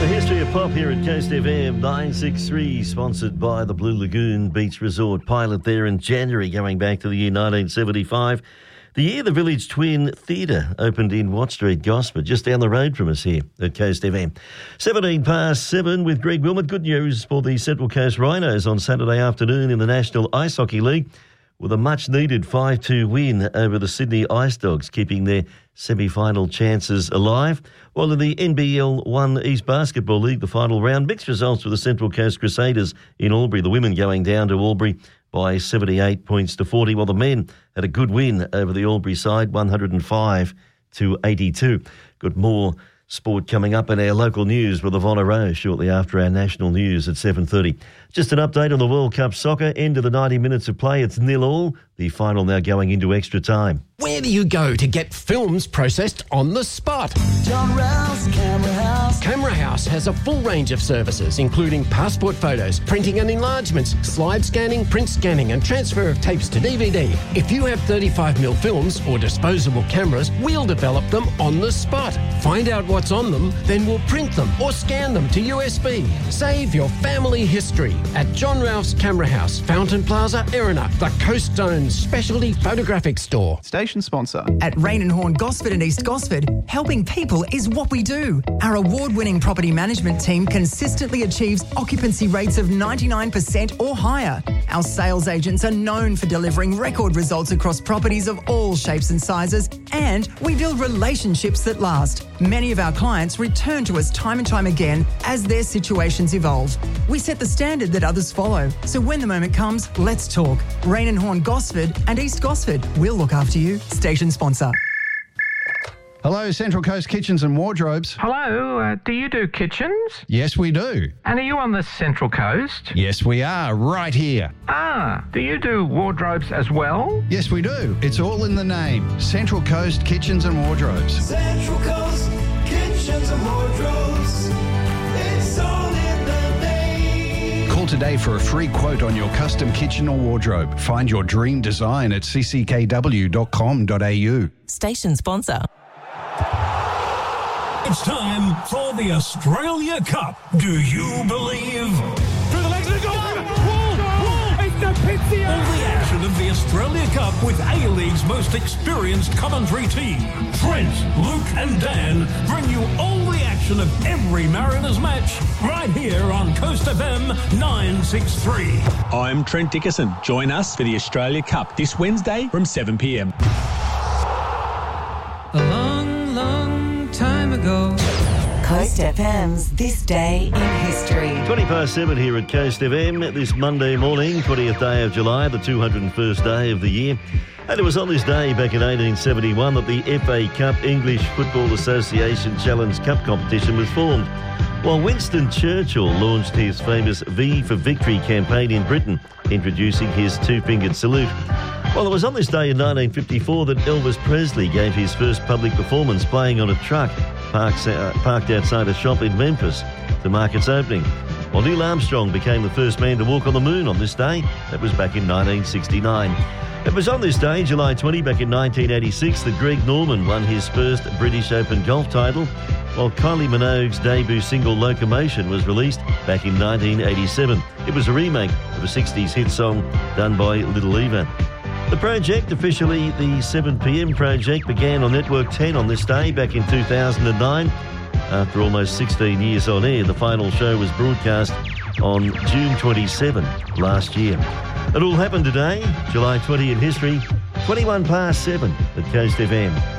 History of Pop here at Coast FM 963, sponsored by the Blue Lagoon Beach Resort. Pilot there in January, going back to the year 1975. The year the Village Twin Theatre opened in Watt Street, Gosford, just down the road from us here at Coast FM. 7 with Greg Wilmot. Good news for the Central Coast Rhinos on Saturday afternoon in the National Ice Hockey League, with a much-needed 5-2 win over the Sydney Ice Dogs, keeping their semi-final chances alive. While in the NBL 1 East Basketball League, the final round, mixed results for the Central Coast Crusaders in Albury. The women going down to Albury by 78 points to 40, while the men had a good win over the Albury side, 105-82. Got more sport coming up in our local news with Ivonna Rose shortly after our national news at 7:30. Just an update on the World Cup soccer. End of the 90 minutes of play. It's 0-0. The final now going into extra time. Where do you go to get films processed on the spot? John Rouse Camera House. Camera House has a full range of services, including passport photos, printing and enlargements, slide scanning, print scanning and transfer of tapes to DVD. If you have 35mm films or disposable cameras, we'll develop them on the spot. Find out what's on them, then we'll print them or scan them to USB. Save your family history at John Ralph's Camera House, Fountain Plaza, Erina, the Coast Zone's specialty photographic store. Station sponsor. At Rain and Horn Gosford and East Gosford, helping people is what we do. Our award-winning property management team consistently achieves occupancy rates of 99% or higher. Our sales agents are known for delivering record results across properties of all shapes and sizes, and we build relationships that last. Many of our clients return to us time and time again as their situations evolve. We set the standard that others follow. So when the moment comes, let's talk. Rain and Horn Gosford and East Gosford. We'll look after you. Station sponsor. Hello, Central Coast Kitchens and Wardrobes. Hello, do you do kitchens? Yes, we do. And are you on the Central Coast? Yes, we are, right here. Do you do wardrobes as well? Yes, we do. It's all in the name. Central Coast Kitchens and Wardrobes. Central Coast Kitchens and Wardrobes. It's all in the name. Call today for a free quote on your custom kitchen or wardrobe. Find your dream design at cckw.com.au. Station sponsor. It's time for the Australia Cup. Do you believe? Through the legs of the goal! It's the Pizia! All the action of the Australia Cup with A-League's most experienced commentary team. Trent, Luke and Dan bring you all the action of every Mariners match right here on Coast FM 963. I'm Trent Dickerson. Join us for the Australia Cup this Wednesday from 7 p.m. A long, long time ago. Coast FM's This Day in History. 7 here at Coast FM this Monday morning, 20th day of July, the 201st day of the year. And it was on this day back in 1871 that the FA Cup English Football Association Challenge Cup competition was formed, while Winston Churchill launched his famous V for Victory campaign in Britain, introducing his two-fingered salute. Well, it was on this day in 1954 that Elvis Presley gave his first public performance playing on a truck parked outside a shop in Memphis to mark its opening. While Neil Armstrong became the first man to walk on the moon on this day. That was back in 1969. It was on this day, July 20, back in 1986, that Greg Norman won his first British Open golf title, while Kylie Minogue's debut single Locomotion was released back in 1987. It was a remake of a 60s hit song done by Little Eva. The project, officially the 7pm project, began on Network 10 on this day back in 2009. After almost 16 years on air, the final show was broadcast on June 27 last year. It all happened today, July 20 in history, 7 at Coast FM.